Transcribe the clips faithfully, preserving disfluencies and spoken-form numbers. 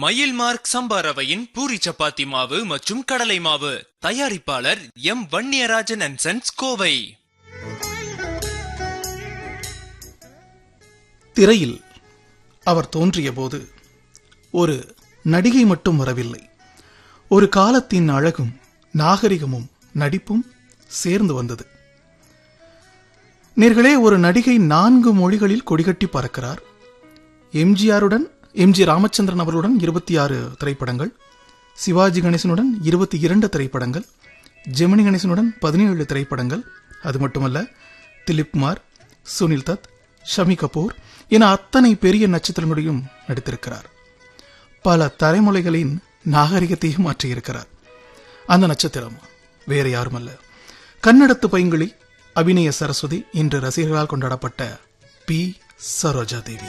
மயில் மார்க் சம்பா ரவையின் பூரி சப்பாத்தி மாவு மற்றும் கடலை மாவு. தயாரிப்பாளர் M Vanniyarajan and sons, Kovai. திரையில் அவர் தோன்றிய போது ஒரு நடிகை மட்டும் வரவில்லை, ஒரு காலத்தின் அழகும் நாகரிகமும் நடிப்பும் சேர்ந்து வந்தது. நேர்களே, ஒரு நடிகை நான்கு மொழிகளில் கொடிகட்டி பறக்கிறார். எம்ஜிஆருடன் எம் ஜி ராமச்சந்திரன் அவர்களுடன் இருபத்தி ஆறு திரைப்படங்கள், சிவாஜி கணேசனுடன் இருபத்தி இரண்டு திரைப்படங்கள், ஜெமினி கணேசனுடன் பதினேழு திரைப்படங்கள். அது மட்டுமல்ல, திலீப் குமார், சுனில் தத், ஷமி கபூர் என அத்தனை பெரிய நட்சத்திரங்களையும் நடித்திருக்கிறார். பல தலைமுறைகளின் நாகரிகத்தையும் மாற்றியிருக்கிறார். அந்த நட்சத்திரம் வேறு யாருமல்ல, கன்னடத்து பைங்கிளி, அபிநய சரஸ்வதி, இன்று ரசிகர்களால் கொண்டாடப்பட்ட பி சரோஜா தேவி.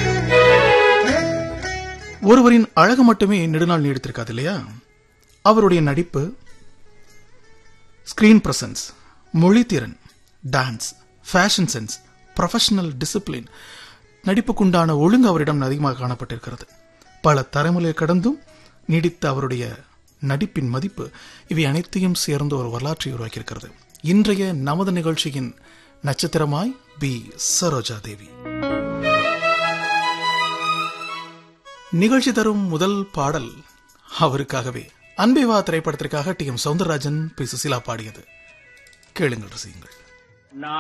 ஒருவரின் அழகு மட்டுமே நெடுநாள் நீடித்திருக்காது இல்லையா? அவருடைய நடிப்பு, screen presence, மொழித்திறன், dance, fashion sense, professional discipline, நடிப்புக்குண்டான ஒழுங்கு அவரிடம் அதிகமாக காணப்பட்டிருக்கிறது. பல தலைமுறை கடந்தும் நீடித்த அவருடைய நடிப்பின் மதிப்பு, இவை அனைத்தையும் சேர்ந்து ஒரு வரலாற்றை உருவாக்கியிருக்கிறது. இன்றைய நமது நிகழ்ச்சியின் நட்சத்திரமாய் பி சரோஜா தேவி. நிகழ்ச்சி தரும் முதல் பாடல் அவருக்காகவே. அன்பே வா திரைப்படத்திற்காக D M Soundararajan, B Susheela பாடியது. கேளுங்கள், ரசியுங்கள்.